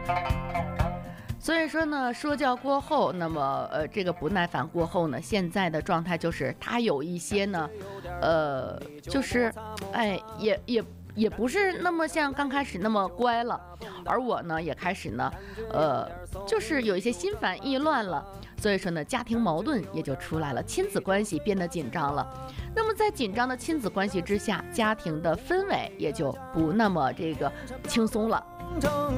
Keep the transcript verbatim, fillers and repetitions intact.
所以说呢，说教过后，那么呃，这个不耐烦过后呢，现在的状态就是他有一些呢，呃，就是，哎，也也也不是那么像刚开始那么乖了，而我呢也开始呢，呃，就是有一些心烦意乱了。所以说呢，家庭矛盾也就出来了，亲子关系变得紧张了。那么在紧张的亲子关系之下，家庭的氛围也就不那么这个轻松了。